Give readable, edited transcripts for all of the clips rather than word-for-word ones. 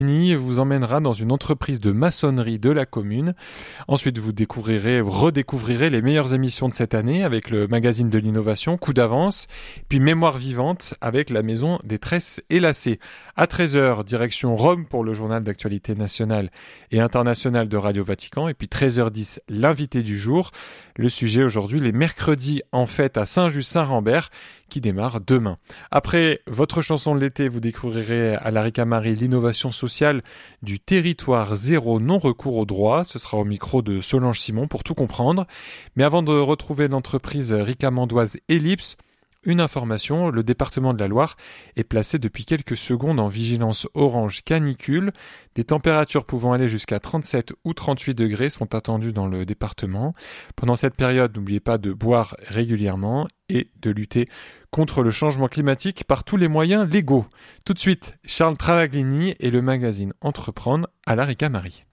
vous emmènera dans une entreprise de maçonnerie de la commune. Ensuite, vous redécouvrirez les meilleures émissions de cette année avec le magazine de l'innovation, Coup d'avance, puis Mémoire vivante avec la maison des tresses et lacets. À 13h, direction Rome pour le journal d'actualité nationale et internationale de Radio Vatican. Et puis 13h10, l'invité du jour. Le sujet aujourd'hui, les mercredis en fête à Saint-Just-Saint-Rambert, qui démarre demain. Après votre chanson de l'été, vous découvrirez à la Ricamarie l'innovation sociale du territoire zéro non-recours au droit. Ce sera au micro de Solange Simon pour tout comprendre. Mais avant de retrouver l'entreprise ricamandoise Ellipse, une information, le département de la Loire est placé depuis quelques secondes en vigilance orange canicule. Des températures pouvant aller jusqu'à 37 ou 38 degrés sont attendues dans le département. Pendant cette période, n'oubliez pas de boire régulièrement et de lutter contre le changement climatique par tous les moyens légaux. Tout de suite, Charles Travaglini et le magazine Entreprendre à la Ricamarie.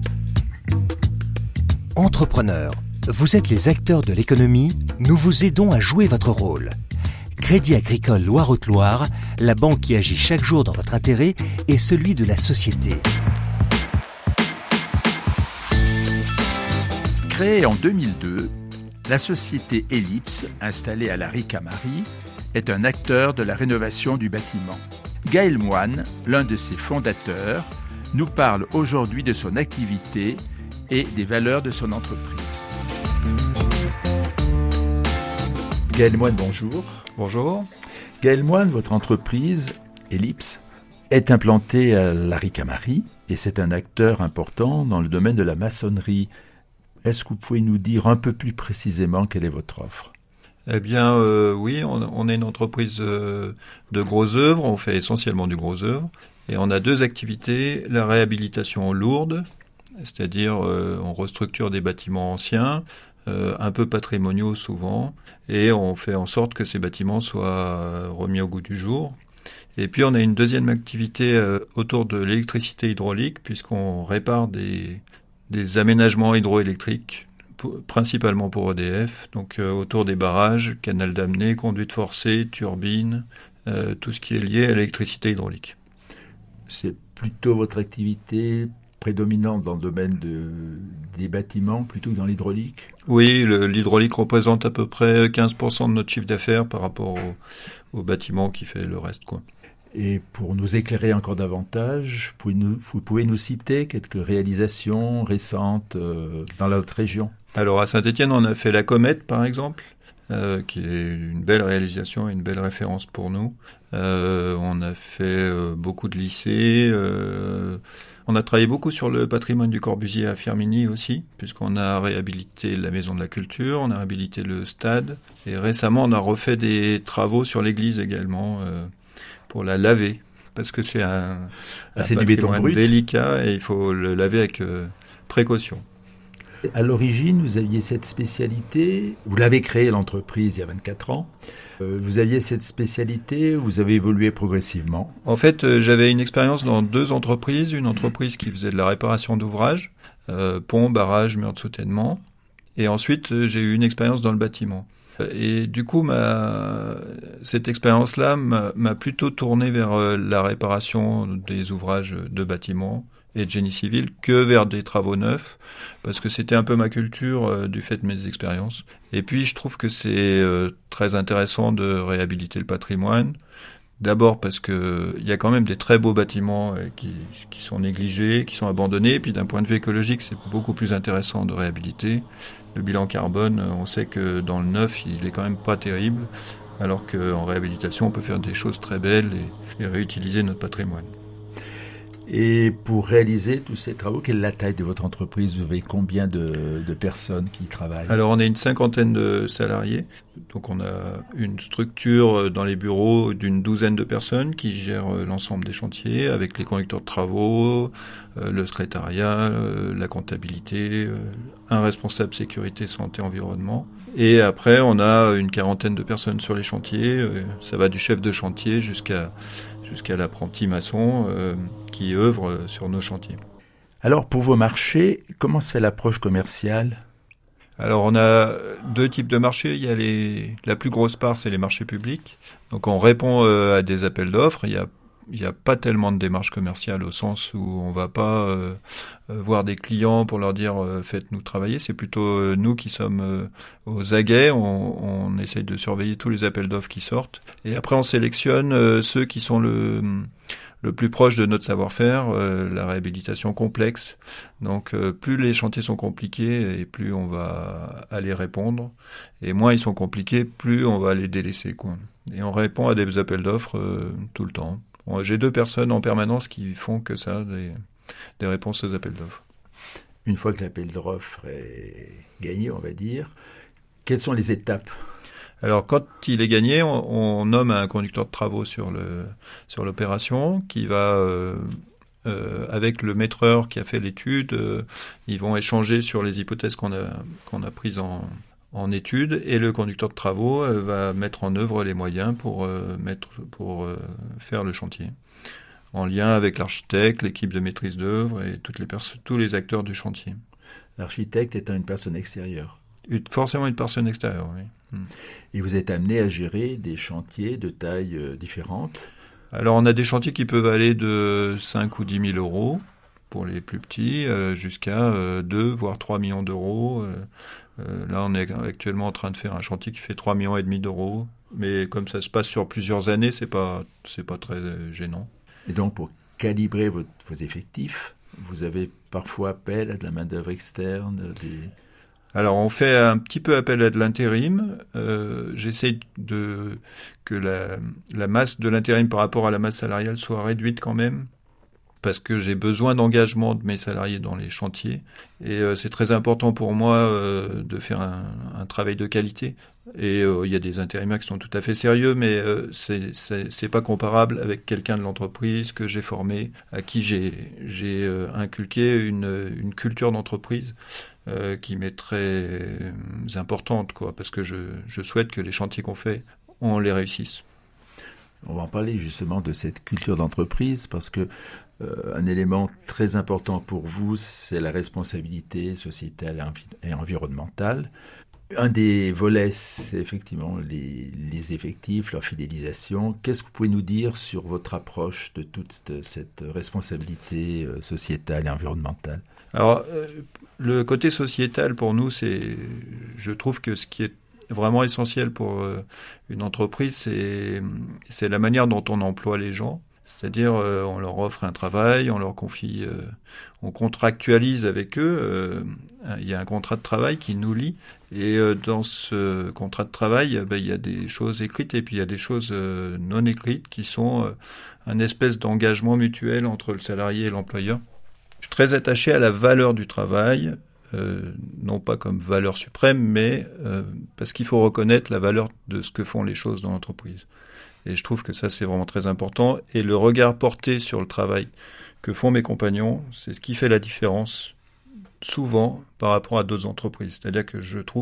Entrepreneurs, vous êtes les acteurs de l'économie, nous vous aidons à jouer votre rôle. Crédit Agricole Loire-Haute-Loire, la banque qui agit chaque jour dans votre intérêt et celui de la société. Créée en 2002, la société Ellipse, installée à la Ricamarie, est un acteur de la rénovation du bâtiment. Gaël Moine, l'un de ses fondateurs, nous parle aujourd'hui de son activité et des valeurs de son entreprise. Gaël Moine, bonjour. Bonjour. Gaël Moine, votre entreprise, Ellipse, est implantée à la Ricamarie et c'est un acteur important dans le domaine de la maçonnerie. Est-ce que vous pouvez nous dire un peu plus précisément quelle est votre offre ? Eh bien, oui, on est une entreprise de gros œuvres, on fait essentiellement du gros œuvre, et on a deux activités, la réhabilitation lourde, c'est-à-dire on restructure des bâtiments anciens, un peu patrimoniaux souvent, et on fait en sorte que ces bâtiments soient remis au goût du jour. Et puis on a une deuxième activité autour de l'électricité hydraulique, puisqu'on répare des aménagements hydroélectriques, principalement pour EDF, donc autour des barrages, canal d'amener, conduite forcée, turbines, tout ce qui est lié à l'électricité hydraulique. C'est plutôt votre activité prédominante dans le domaine des bâtiments plutôt que dans l'hydraulique ? Oui, l'hydraulique représente à peu près 15% de notre chiffre d'affaires par rapport au bâtiment qui fait le reste, quoi. Et pour nous éclairer encore davantage, vous pouvez nous citer quelques réalisations récentes dans notre région ? Alors à Saint-Étienne, on a fait la Comète, par exemple, qui est une belle réalisation et une belle référence pour nous. On a fait beaucoup de lycées. On a travaillé beaucoup sur le patrimoine du Corbusier à Firminy aussi, puisqu'on a réhabilité la Maison de la Culture, on a réhabilité le stade. Et récemment, on a refait des travaux sur l'église également, pour la laver, parce que c'est un du béton brut délicat et il faut le laver avec précaution. À l'origine, vous aviez cette spécialité, vous l'avez créée l'entreprise il y a 24 ans, vous aviez cette spécialité, vous avez évolué progressivement. En fait, j'avais une expérience dans deux entreprises, une entreprise qui faisait de la réparation d'ouvrages, ponts, barrages, murs de soutènement, et ensuite j'ai eu une expérience dans le bâtiment. Et du coup, cette expérience-là m'a plutôt tourné vers la réparation des ouvrages de bâtiments et de génie civil que vers des travaux neufs, parce que c'était un peu ma culture du fait de mes expériences. Et puis, je trouve que c'est très intéressant de réhabiliter le patrimoine. D'abord parce que il y a quand même des très beaux bâtiments qui sont négligés, qui sont abandonnés. Et puis d'un point de vue écologique, c'est beaucoup plus intéressant de réhabiliter. Le bilan carbone, on sait que dans le neuf, il est quand même pas terrible, alors qu'en réhabilitation, on peut faire des choses très belles et réutiliser notre patrimoine. Et pour réaliser tous ces travaux, quelle est la taille de votre entreprise ? Vous avez combien de personnes qui y travaillent ? Alors on est une 50aine de salariés, donc on a une structure dans les bureaux d'une 12aine de personnes qui gèrent l'ensemble des chantiers avec les conducteurs de travaux, le secrétariat, la comptabilité, un responsable sécurité, santé, environnement. Et après on a une 40aine de personnes sur les chantiers, ça va du chef de chantier jusqu'à l'apprenti maçon qui œuvre sur nos chantiers. Alors pour vos marchés, comment se fait l'approche commerciale ? Alors on a deux types de marchés. Il y a la plus grosse part, c'est les marchés publics. Donc on répond à des appels d'offres. Il y a il n'y a pas tellement de démarche commerciale au sens où on va pas voir des clients pour leur dire faites-nous travailler. C'est plutôt nous qui sommes aux aguets. On essaye de surveiller tous les appels d'offres qui sortent. Et après, on sélectionne ceux qui sont le plus proche de notre savoir-faire, la réhabilitation complexe. Donc plus les chantiers sont compliqués et plus on va aller répondre. Et moins ils sont compliqués, plus on va les délaisser, quoi. Et on répond à des appels d'offres tout le temps. Bon, j'ai 2 personnes en permanence qui font que ça, des réponses aux appels d'offres. Une fois que l'appel d'offres est gagné, on va dire, quelles sont les étapes ? Alors, quand il est gagné, on nomme un conducteur de travaux sur l'opération qui va, avec le maîtreur qui a fait l'étude, ils vont échanger sur les hypothèses qu'on a prises en étude, et le conducteur de travaux va mettre en œuvre les moyens pour faire le chantier, en lien avec l'architecte, l'équipe de maîtrise d'œuvre et tous les acteurs du chantier. L'architecte étant une personne extérieure. Forcément une personne extérieure, oui. Et vous êtes amené à gérer des chantiers de tailles différentes ? Alors, on a des chantiers qui peuvent aller de 5 ou 10 000 euros pour les plus petits, jusqu'à 2 voire 3 millions d'euros. Là, on est actuellement en train de faire un chantier qui fait 3,5 millions d'euros. Mais comme ça se passe sur plusieurs années, c'est pas très gênant. Et donc, pour calibrer vos effectifs, vous avez parfois appel à de la main-d'œuvre externe, Alors, on fait un petit peu appel à de l'intérim. J'essaie que la masse de l'intérim par rapport à la masse salariale soit réduite quand même, parce que j'ai besoin d'engagement de mes salariés dans les chantiers. Et c'est très important pour moi de faire un travail de qualité. Et il y a des intérimaires qui sont tout à fait sérieux, mais c'est pas comparable avec quelqu'un de l'entreprise que j'ai formé, à qui j'ai inculqué une culture d'entreprise qui m'est très importante, quoi, parce que je souhaite que les chantiers qu'on fait, on les réussisse. On va en parler justement de cette culture d'entreprise, parce que un élément très important pour vous, c'est la responsabilité sociétale et environnementale. Un des volets, c'est effectivement les effectifs, leur fidélisation. Qu'est-ce que vous pouvez nous dire sur votre approche de toute cette responsabilité sociétale et environnementale ? Alors, le côté sociétal, pour nous, je trouve que ce qui est vraiment essentiel pour une entreprise, c'est la manière dont on emploie les gens. C'est-à-dire, on leur offre un travail, on leur confie, on contractualise avec eux. Il y a un contrat de travail qui nous lie. Et dans ce contrat de travail, il y a des choses écrites et puis il y a des choses non écrites qui sont un espèce d'engagement mutuel entre le salarié et l'employeur. Je suis très attaché à la valeur du travail, non pas comme valeur suprême, mais parce qu'il faut reconnaître la valeur de ce que font les choses dans l'entreprise. Et je trouve que ça, c'est vraiment très important. Et le regard porté sur le travail que font mes compagnons, c'est ce qui fait la différence, souvent, par rapport à d'autres entreprises. C'est-à-dire que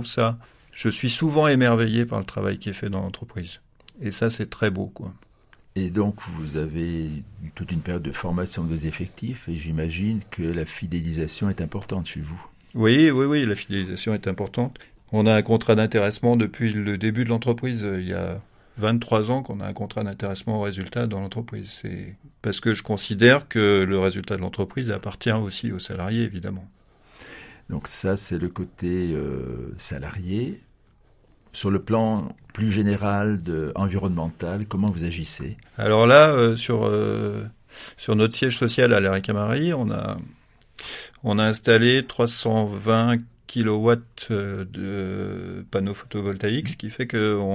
je suis souvent émerveillé par le travail qui est fait dans l'entreprise. Et ça, c'est très beau, quoi. Et donc, vous avez toute une période de formation de vos effectifs, et j'imagine que la fidélisation est importante chez vous. Oui, la fidélisation est importante. On a un contrat d'intéressement depuis le début de l'entreprise. Il y a 23 ans qu'on a un contrat d'intéressement au résultat dans l'entreprise. C'est parce que je considère que le résultat de l'entreprise appartient aussi aux salariés, évidemment. Donc ça, c'est le côté salarié. Sur le plan plus général environnemental, comment vous agissez ? Alors là, sur notre siège social à la Ricamarie, on a installé 320 kilowatts de panneaux photovoltaïques, ce qui fait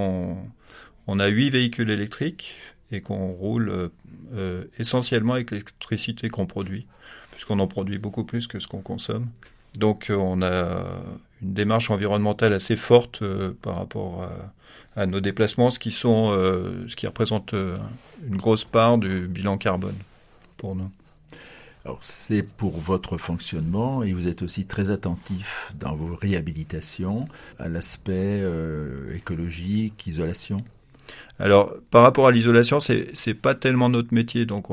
qu'on a 8 véhicules électriques et qu'on roule essentiellement avec l'électricité qu'on produit, puisqu'on en produit beaucoup plus que ce qu'on consomme. Donc on a une démarche environnementale assez forte par rapport à nos déplacements, ce qui représente une grosse part du bilan carbone pour nous. Alors c'est pour votre fonctionnement, et vous êtes aussi très attentif dans vos réhabilitations à l'aspect écologique, isolation. Alors par rapport à l'isolation, c'est pas tellement notre métier, donc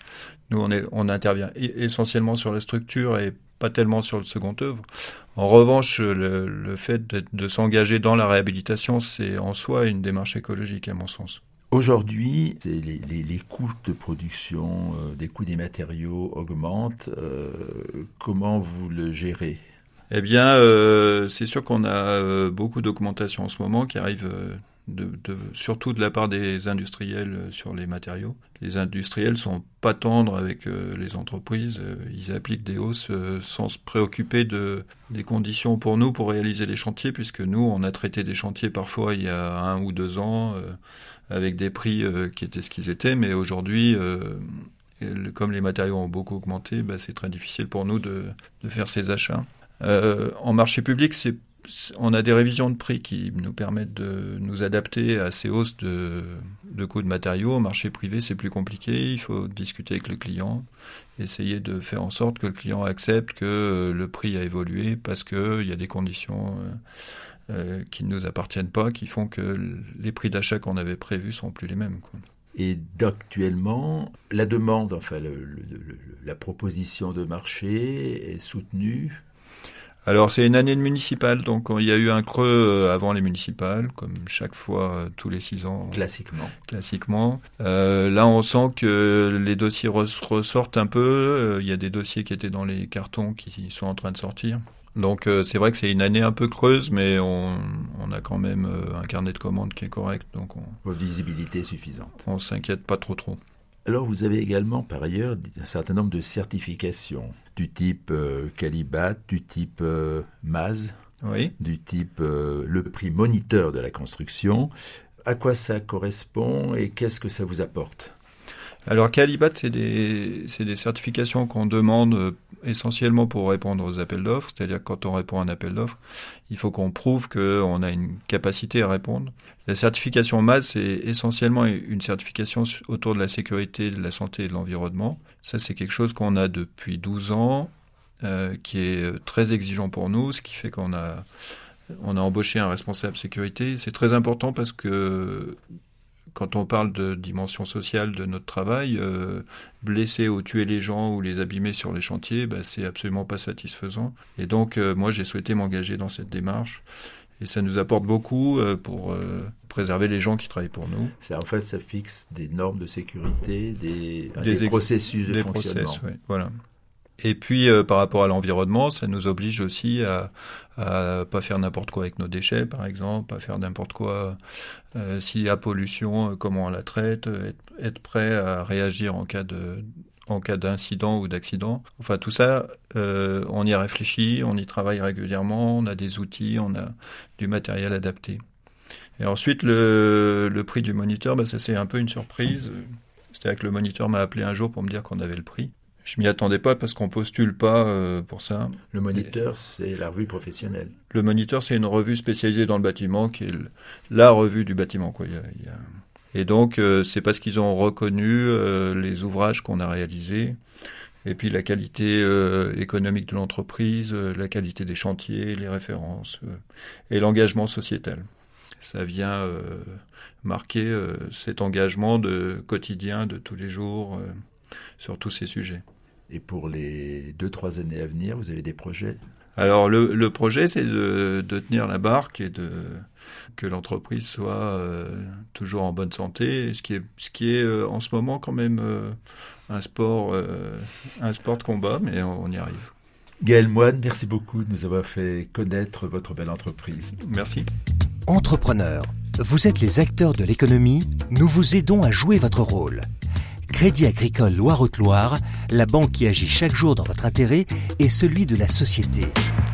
on intervient essentiellement sur la structure et pas tellement sur le second œuvre. En revanche, le fait de s'engager dans la réhabilitation, c'est en soi une démarche écologique, à mon sens. Aujourd'hui, les coûts de production, des coûts des matériaux augmentent. Comment vous le gérez ? Eh bien, c'est sûr qu'on a beaucoup d'augmentation en ce moment qui arrive surtout de la part des industriels sur les matériaux. Les industriels sont pas tendres avec les entreprises. Ils appliquent des hausses sans se préoccuper des conditions pour nous pour réaliser les chantiers, puisque nous, on a traité des chantiers parfois il y a 1 ou 2 ans avec des prix qui étaient ce qu'ils étaient, mais aujourd'hui, comme les matériaux ont beaucoup augmenté, c'est très difficile pour nous de faire ces achats. En marché public, on a des révisions de prix qui nous permettent de nous adapter à ces hausses de coûts de matériaux. Au marché privé, c'est plus compliqué. Il faut discuter avec le client, essayer de faire en sorte que le client accepte que le prix a évolué parce qu'il y a des conditions qui ne nous appartiennent pas, qui font que les prix d'achat qu'on avait prévus sont plus les mêmes, quoi. Et actuellement, la demande, enfin la proposition de marché est soutenue. Alors c'est une année de municipale, donc il y a eu un creux avant les municipales, comme chaque fois tous les 6 ans. Classiquement. Là on sent que les dossiers ressortent un peu, il y a des dossiers qui étaient dans les cartons qui sont en train de sortir. Donc c'est vrai que c'est une année un peu creuse, mais on a quand même un carnet de commandes qui est correct. Donc votre visibilité est suffisante. On s'inquiète pas trop. Alors vous avez également par ailleurs un certain nombre de certifications du type Qualibat, du type MAZ, oui. Du type le prix moniteur de la construction. À quoi ça correspond et qu'est-ce que ça vous apporte ? Alors Qualibat, c'est des certifications qu'on demande essentiellement pour répondre aux appels d'offres. C'est-à-dire que quand on répond à un appel d'offres, il faut qu'on prouve qu'on a une capacité à répondre. La certification MAZ, c'est essentiellement une certification autour de la sécurité, de la santé et de l'environnement. Ça, c'est quelque chose qu'on a depuis 12 ans, qui est très exigeant pour nous, ce qui fait qu'on a embauché un responsable sécurité. C'est très important parce que quand on parle de dimension sociale de notre travail, blesser ou tuer les gens ou les abîmer sur les chantiers, c'est absolument pas satisfaisant. Et donc, moi, j'ai souhaité m'engager dans cette démarche. Et ça nous apporte beaucoup pour préserver les gens qui travaillent pour nous. En fait, ça fixe des normes de sécurité, des processus de fonctionnement. Process, oui, voilà. Et puis, par rapport à l'environnement, ça nous oblige aussi à pas faire n'importe quoi avec nos déchets, par exemple, pas faire n'importe quoi s'il y a pollution, comment on la traite, être prêt à réagir en cas d'incident ou d'accident. Enfin, tout ça, on y réfléchit, on y travaille régulièrement, on a des outils, on a du matériel adapté. Et ensuite, le prix du moniteur, ça c'est un peu une surprise. C'est-à-dire que le moniteur m'a appelé un jour pour me dire qu'on avait le prix. Je m'y attendais pas parce qu'on postule pas pour ça. Le Moniteur, c'est la revue professionnelle. Le Moniteur, c'est une revue spécialisée dans le bâtiment qui est la revue du bâtiment, quoi. Et donc, c'est parce qu'ils ont reconnu les ouvrages qu'on a réalisés, et puis la qualité économique de l'entreprise, la qualité des chantiers, les références, et l'engagement sociétal. Ça vient marquer cet engagement de quotidien, de tous les jours, sur tous ces sujets. Et pour les 2-3 années à venir, vous avez des projets ? Alors le projet, c'est de tenir la barque et que l'entreprise soit toujours en bonne santé, ce qui est en ce moment quand même un sport de combat, mais on y arrive. Gaël Moine, merci beaucoup de nous avoir fait connaître votre belle entreprise. Merci. Entrepreneurs, vous êtes les acteurs de l'économie, nous vous aidons à jouer votre rôle. Crédit Agricole Loire-Haute-Loire, la banque qui agit chaque jour dans votre intérêt et celui de la société.